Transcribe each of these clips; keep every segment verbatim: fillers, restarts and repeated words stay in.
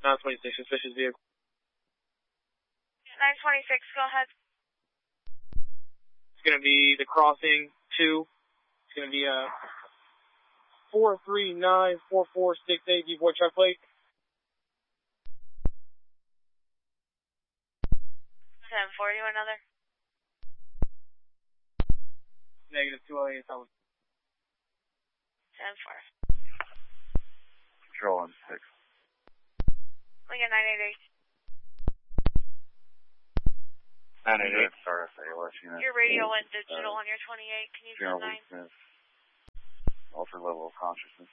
nine twenty-six, suspicious vehicle. nine twenty-six, go ahead. It's going to be the crossing two. It's going to be a four three nine four four six eight Devoid truck plate. ten four, you another? Negative two oh eight, that was. ten four. Control on six. Lincoln nine eighty-eight. nine eighty-eight, start S A L S unit. Your radio went digital on your twenty-eight. Can you send nine? Alter level of consciousness.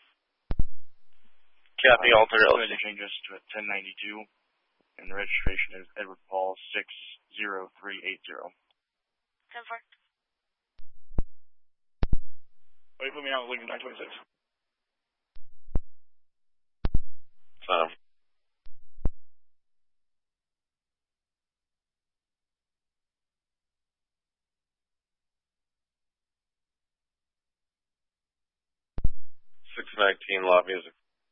Copy, alter L C. Changes to a ten ninety-two, and the registration is Edward Paul six zero three eight zero. ten four. Wait, put me out with Lincoln nine twenty-six. Um. six nineteen, loud music.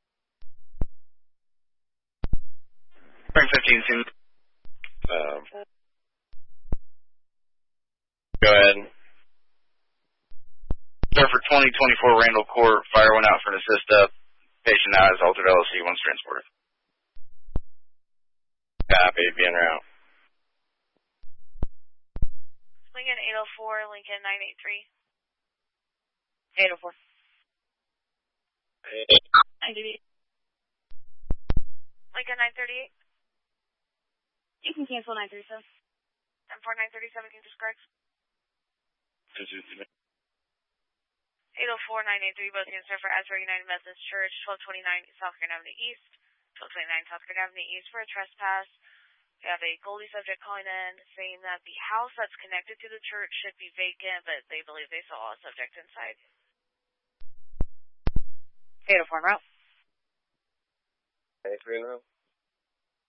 Spring fifteen, soon. Um, go ahead. Sir, for twenty twenty-four Randall Court, fire went out for an assist up. Patient now has altered L C, one's transported. Copy, be en route. Lincoln eight oh four, Lincoln nine eighty-three. eight oh four. ninety-eight. Lincoln nine thirty-eight. You can cancel nine thirty-seven. ten four nine thirty-seven, can you discard? eight oh four nine eighty-three, both units are for Azra United Methodist Church, twelve twenty-nine South Grand Avenue East, twelve twenty-nine South Grand Avenue East for a trespass. We have a Goldie subject calling in saying that the house that's connected to the church should be vacant, but they believe they saw a subject inside. eight oh four en route. eighty-three en route.